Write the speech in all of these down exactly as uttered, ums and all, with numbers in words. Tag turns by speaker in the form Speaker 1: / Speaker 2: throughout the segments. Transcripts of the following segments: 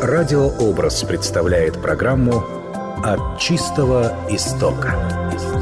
Speaker 1: Радиообраз представляет программу «От чистого истока».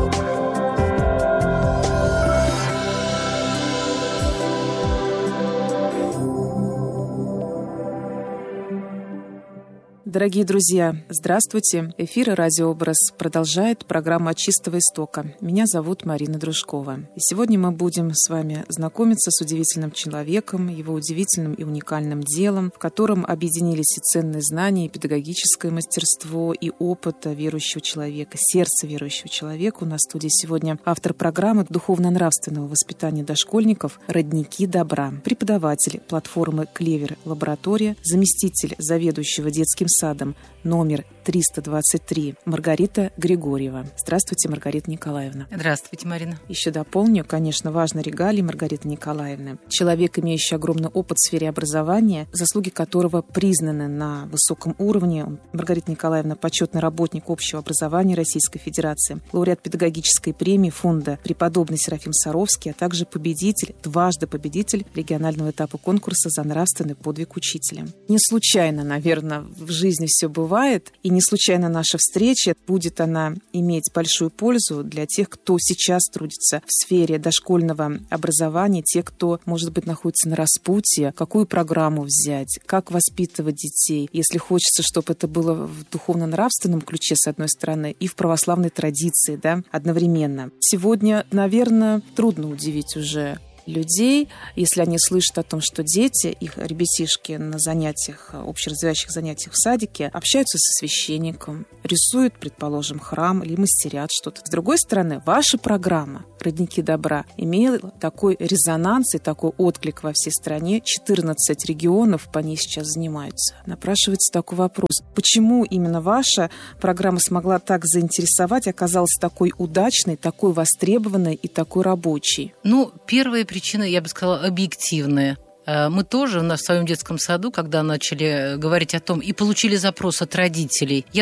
Speaker 2: Дорогие друзья, здравствуйте! Эфир «Радиообраз» продолжает программу «От чистого истока». Меня зовут Марина Дружкова. И сегодня мы будем с вами знакомиться с удивительным человеком, его удивительным и уникальным делом, в котором объединились и ценные знания, и педагогическое мастерство, и опыт верующего человека, сердце верующего человека. У нас в студии сегодня автор программы духовно-нравственного воспитания дошкольников «Родники добра», преподаватель платформы «Клевер Лаборатория», заместитель заведующего детским садом садом номер триста двадцать три Маргарита Григорьева. Здравствуйте, Маргарита Николаевна.
Speaker 3: Здравствуйте, Марина.
Speaker 2: Еще дополню, конечно, важно регалии Маргариты Николаевны. Человек, имеющий огромный опыт в сфере образования, заслуги которого признаны на высоком уровне. Маргарита Николаевна – почетный работник общего образования Российской Федерации, лауреат педагогической премии фонда преподобный Серафим Саровский, а также победитель, дважды победитель регионального этапа конкурса за нравственный подвиг учителя. Не случайно, наверное, в жизни все бывает, и не случайно наша встреча. Будет она иметь большую пользу для тех, кто сейчас трудится в сфере дошкольного образования, те, кто, может быть, находится на распутье, какую программу взять, как воспитывать детей, если хочется, чтобы это было в духовно-нравственном ключе, с одной стороны, и в православной традиции, да, одновременно. Сегодня, наверное, трудно удивить уже людей, если они слышат о том, что дети, их ребятишки на занятиях, общеразвивающих занятиях в садике общаются со священником, рисуют, предположим, храм или мастерят что-то. С другой стороны, ваша программа «Родники добра» имела такой резонанс и такой отклик во всей стране. четырнадцать регионов по ней сейчас занимаются. Напрашивается такой вопрос. Почему именно ваша программа смогла так заинтересовать, оказалась такой удачной, такой востребованной и такой рабочей?
Speaker 3: Ну, первая причина, я бы сказала, объективная. Мы тоже у нас в своем детском саду, когда начали говорить о том и получили запрос от родителей, я